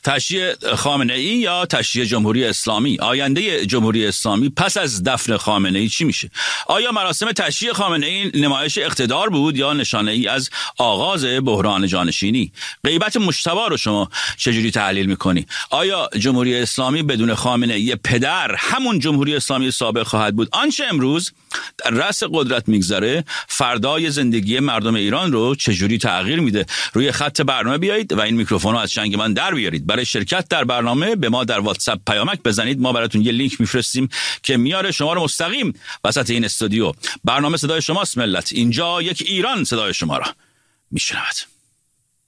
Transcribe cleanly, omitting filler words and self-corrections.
تشییع خامنه‌ای یا تشییع جمهوری اسلامی؟ آینده جمهوری اسلامی پس از دفن خامنه‌ای چی میشه؟ آیا مراسم تشییع خامنه‌ای نمایش اقتدار بود یا نشانه‌ای از آغاز بحران جانشینی؟ غیبت مجتبی رو شما چجوری تحلیل میکنی؟ آیا جمهوری اسلامی بدون خامنه‌ای پدر همون جمهوری اسلامی سابق خواهد بود؟ آنچه امروز در رأس قدرت میگذره فردای زندگی مردم ایران رو چجوری تغییر میده؟ روی خط برنامه بیایید و این میکروفون رو از چنگ من در بیارید. برای شرکت در برنامه به ما در واتساپ پیامک بزنید، ما براتون یه لینک میفرستیم که میاره شما رو مستقیم وسط این استودیو. برنامه صدای شماست ملت، اینجا یک ایران صدای شما را میشنود.